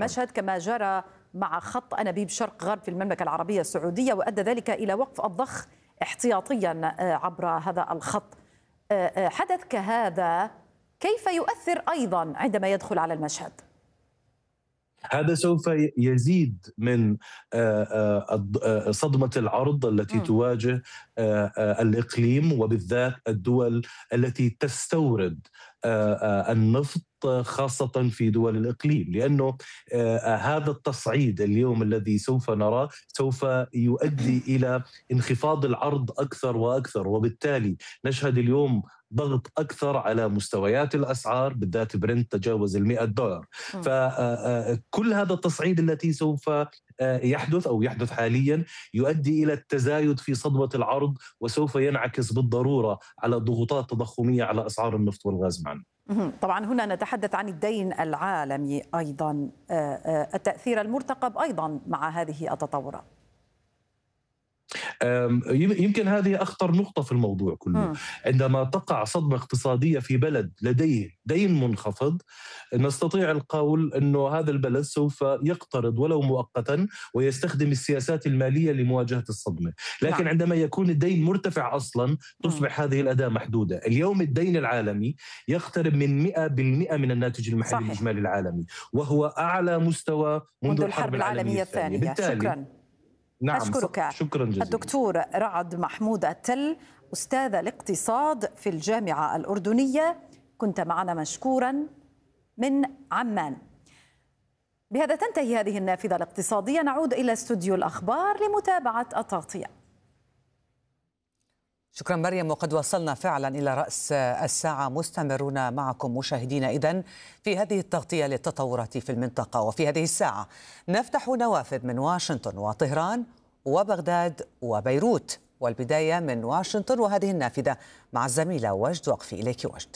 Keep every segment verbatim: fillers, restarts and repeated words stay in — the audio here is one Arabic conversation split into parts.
المشهد كما جرى مع خط أنابيب شرق غرب في المملكة العربية السعودية، وأدى ذلك إلى وقف الضخ احتياطيا عبر هذا الخط. حدث كهذا كيف يؤثر أيضا عندما يدخل على المشهد؟ هذا سوف يزيد من صدمة العرض التي م. تواجه الإقليم، وبالذات الدول التي تستورد النفط خاصة في دول الإقليم، لأنه هذا التصعيد اليوم الذي سوف نراه سوف يؤدي إلى انخفاض العرض أكثر وأكثر، وبالتالي نشهد اليوم ضغط أكثر على مستويات الأسعار، بالذات برنت تجاوز المئة دولار. فكل هذا التصعيد التي سوف يحدث أو يحدث حاليا يؤدي إلى التزايد في صدمة العرض، وسوف ينعكس بالضرورة على ضغوطات تضخمية على أسعار النفط والغاز معا. طبعا هنا نتحدث عن الدين العالمي أيضا، التأثير المرتقب أيضا مع هذه التطورات. يمكن هذه أخطر نقطة في الموضوع كله. م. عندما تقع صدمة اقتصادية في بلد لديه دين منخفض، نستطيع القول أنه هذا البلد سوف يقترض ولو مؤقتا ويستخدم السياسات المالية لمواجهة الصدمة. لكن نعم. عندما يكون الدين مرتفع أصلا تصبح م. هذه الأداة محدودة. اليوم الدين العالمي يقترب من مئة بالمئة من الناتج المحلي الإجمالي العالمي، وهو أعلى مستوى منذ, منذ الحرب العالمية الثانية. بالتالي شكرا. نعم، أشكرك. شكرا جزيلا. الدكتور رعد محمود التل، أستاذ الاقتصاد في الجامعة الأردنية، كنت معنا مشكورا من عمان. بهذا تنتهي هذه النافذة الاقتصادية، نعود إلى استوديو الأخبار لمتابعة التغطية. شكرا مريم، وقد وصلنا فعلا إلى رأس الساعة، مستمرون معكم مشاهدينا إذن في هذه التغطية للتطورات في المنطقة. وفي هذه الساعة نفتح نوافذ من واشنطن وطهران وبغداد وبيروت، والبداية من واشنطن وهذه النافذة مع الزميلة وجد وقفي. إليك وجد.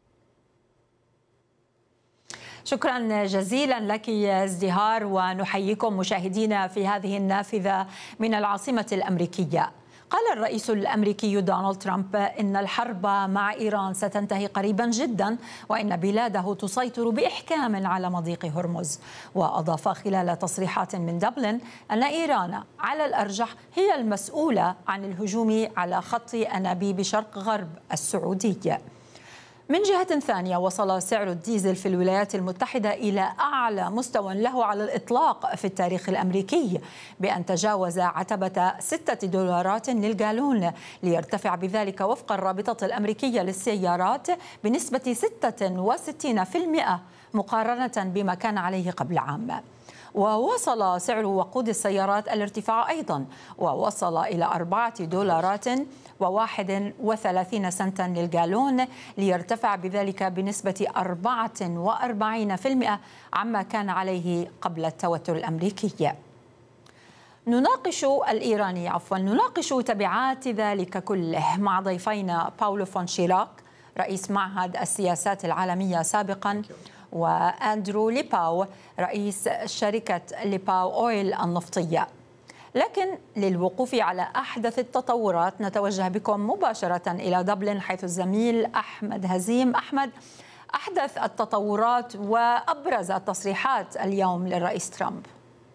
شكرا جزيلا لك يا ازدهار، ونحييكم مشاهدينا في هذه النافذة من العاصمة الأمريكية. قال الرئيس الأمريكي دونالد ترامب إن الحرب مع إيران ستنتهي قريبا جدا، وإن بلاده تسيطر بإحكام على مضيق هرمز. وأضاف خلال تصريحات من دبلن أن إيران على الأرجح هي المسؤولة عن الهجوم على خط أنابيب شرق غرب السعودية. من جهة ثانية، وصل سعر الديزل في الولايات المتحدة إلى أعلى مستوى له على الإطلاق في التاريخ الأمريكي، بأن تجاوز عتبة ستة دولارات للجالون، ليرتفع بذلك وفق الرابطة الأمريكية للسيارات بنسبة ستة وستين بالمئة مقارنة بما كان عليه قبل عام. ووصل سعر وقود السيارات الارتفاع أيضا، ووصل إلى أربعة دولارات وواحد وثلاثين سنتا للجالون، ليرتفع بذلك بنسبة أربعة وأربعين بالمئة عما كان عليه قبل التوتر الأمريكي. نناقش الإيراني عفوا نناقش تبعات ذلك كله مع ضيفينا باولو فون شيراك، رئيس معهد السياسات العالمية سابقا، وأندرو ليباو، رئيس شركة ليباو أويل النفطية. لكن للوقوف على أحدث التطورات نتوجه بكم مباشرة إلى دبلن، حيث الزميل أحمد هزيم. أحمد، أحدث التطورات وأبرز التصريحات اليوم للرئيس ترامب.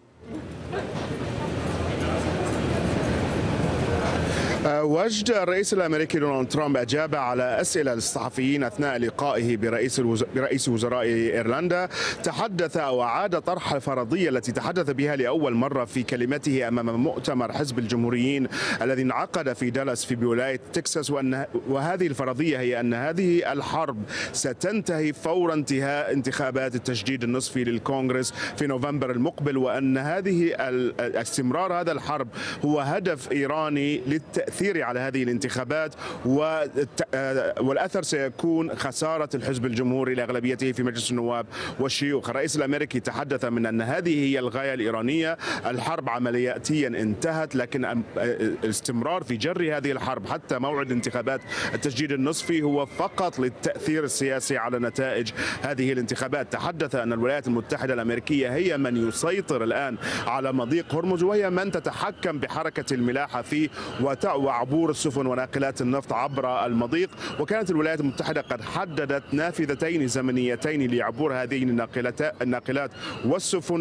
وجد الرئيس الامريكي دونالد ترامب اجاب على اسئله للصحفيين اثناء لقائه برئيس الوز... برئيس وزراء ايرلندا. تحدث او اعاد طرح الفرضيه التي تحدث بها لاول مره في كلمته امام مؤتمر حزب الجمهوريين الذي انعقد في دالاس في ولايه تكساس، وان وهذه الفرضيه هي ان هذه الحرب ستنتهي فور انتهاء انتخابات التجديد النصفي للكونغرس في نوفمبر المقبل، وان هذه استمرار هذا الحرب هو هدف ايراني للتأثير التأثير على هذه الانتخابات، والأثر سيكون خسارة الحزب الجمهوري لأغلبيته في مجلس النواب والشيوخ. الرئيس الأمريكي تحدث من أن هذه هي الغاية الإيرانية، الحرب عملياتيا انتهت، لكن الاستمرار في جري هذه الحرب حتى موعد انتخابات التجديد النصفي هو فقط للتأثير السياسي على نتائج هذه الانتخابات. تحدث أن الولايات المتحدة الأمريكية هي من يسيطر الآن على مضيق هرمز، وهي من تتحكم بحركة الملاحة فيه وعبور السفن وناقلات النفط عبر المضيق. وكانت الولايات المتحدة قد حددت نافذتين زمنيتين لعبور هذه الناقلات والسفن